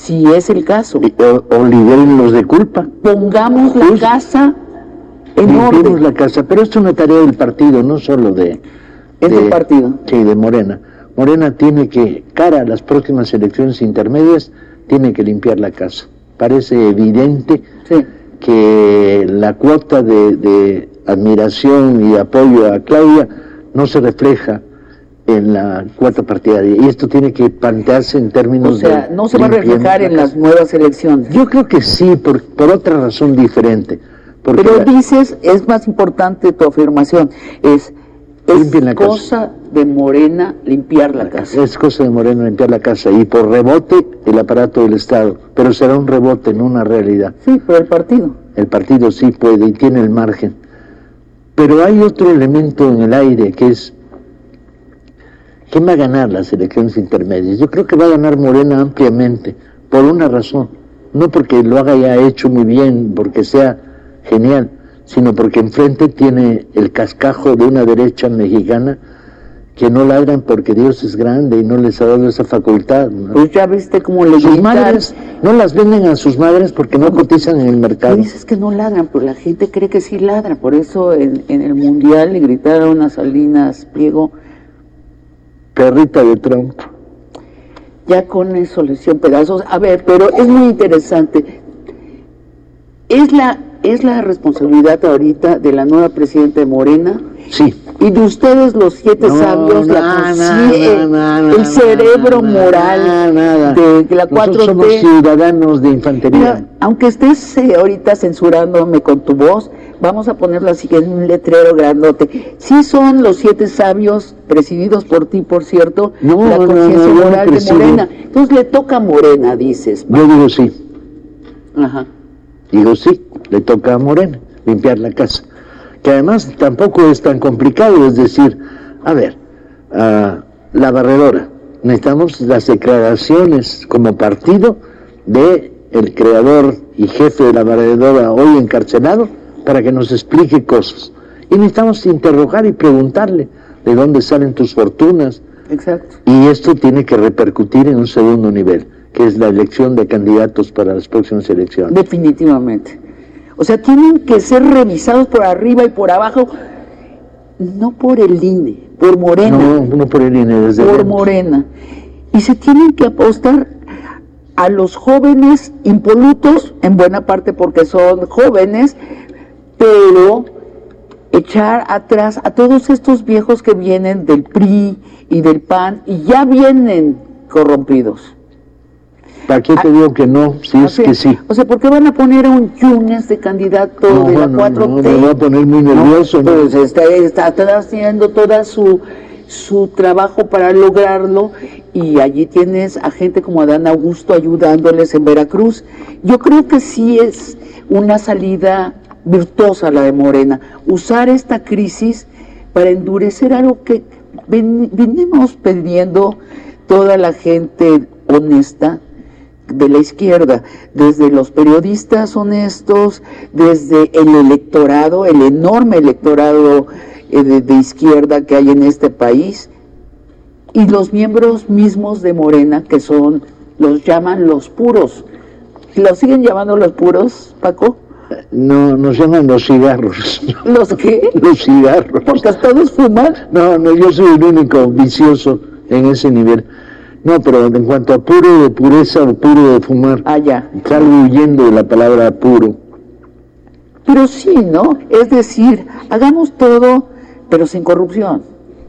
si es el caso. O libérenlos de culpa. Pongamos la casa en orden. Limpiemos la casa, pero esto es una tarea del partido, no solo del partido. Sí, de Morena. Morena tiene que, cara a las próximas elecciones intermedias, tiene que limpiar la casa. Parece evidente que la cuota de admiración y apoyo a Claudia no se refleja en la cuota partidaria, y esto tiene que plantearse en términos de... no se va a reflejar en las nuevas elecciones. Yo creo que sí, por otra razón diferente. Pero dices, es más importante tu afirmación, es cosa de Morena limpiar la casa. Es cosa de Morena limpiar la casa, y por rebote el aparato del Estado, pero será un rebote, no una realidad. Sí, pero el partido. El partido sí puede y tiene el margen. Pero hay otro elemento en el aire que es: ¿quién va a ganar las elecciones intermedias? Yo creo que va a ganar Morena ampliamente, por una razón. No porque lo haya ya hecho muy bien, porque sea genial, sino porque enfrente tiene el cascajo de una derecha mexicana que no ladran porque Dios es grande y no les ha dado esa facultad, ¿no? Pues ya viste cómo le sus gritan. Madres no las venden a sus madres porque no cotizan en el mercado. Tú dices que no ladran, pero la gente cree que sí ladran. Por eso en el Mundial le gritaron a Salinas Pliego: perrita de Trump. Ya con eso le hicieron pedazos. A ver, pero es muy interesante. Es la responsabilidad ahorita de la nueva presidenta de Morena. Sí. Y de ustedes los 7 sabios, el cerebro moral de la 4T. Nosotros somos ciudadanos de infantería. Mira, aunque estés ahorita censurándome con tu voz, vamos a ponerlo así en un letrero grandote. Sí son los 7 sabios, presididos por ti, por cierto, la conciencia moral de Morena. Entonces le toca a Morena, dices. Yo digo sí. Ajá. Digo sí, le toca a Morena limpiar la casa. Que además tampoco es tan complicado, es decir, a ver, la barredora, necesitamos las declaraciones como partido de el creador y jefe de la barredora hoy encarcelado para que nos explique cosas. Y necesitamos interrogar y preguntarle de dónde salen tus fortunas. Exacto. Y esto tiene que repercutir en un segundo nivel, que es la elección de candidatos para las próximas elecciones. Definitivamente. O sea, tienen que ser revisados por arriba y por abajo, no por el INE, por Morena. No por el INE, desde por dentro. Morena. Y se tienen que apostar a los jóvenes impolutos, en buena parte porque son jóvenes, pero echar atrás a todos estos viejos que vienen del PRI y del PAN y ya vienen corrompidos. ¿Para qué te digo que no? Si es que sí. O sea, ¿por qué van a poner a un Yunes de candidato de la 4T? No, me voy a poner muy nervioso. Pues está haciendo toda su trabajo para lograrlo, y allí tienes a gente como Adán Augusto ayudándoles en Veracruz. Yo creo que sí es una salida virtuosa la de Morena, usar esta crisis para endurecer algo que venimos pidiendo toda la gente honesta de la izquierda, desde los periodistas honestos, desde el electorado, el enorme electorado de izquierda que hay en este país, y los miembros mismos de Morena, que los llaman los puros. ¿Los siguen llamando los puros, Paco? No, nos llaman los cigarros. ¿Los qué? Los cigarros. Porque todos fuman. No, yo soy el único vicioso en ese nivel. No, pero en cuanto a puro de pureza o puro de fumar, ya. salgo huyendo de la palabra puro. Pero sí, ¿no? Es decir, hagamos todo, pero sin corrupción.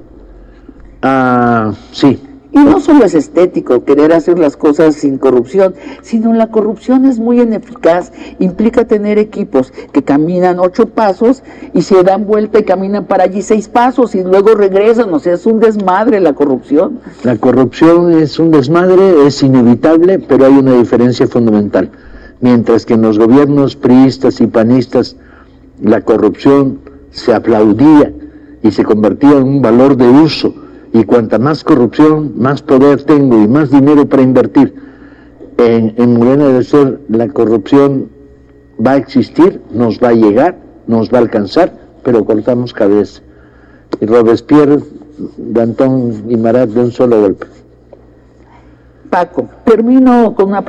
Sí. Y no solo es estético querer hacer las cosas sin corrupción, sino la corrupción es muy ineficaz, implica tener equipos que caminan 8 pasos y se dan vuelta y caminan para allí 6 pasos y luego regresan. O sea, es un desmadre la corrupción. La corrupción es un desmadre, es inevitable, pero hay una diferencia fundamental. Mientras que en los gobiernos priistas y panistas la corrupción se aplaudía y se convertía en un valor de uso, y cuanta más corrupción, más poder tengo y más dinero para invertir. En Morena debe ser, la corrupción va a existir, nos va a llegar, nos va a alcanzar, pero cortamos cabeza. Y Robespierre, Danton y Marat de un solo golpe. Paco, termino con una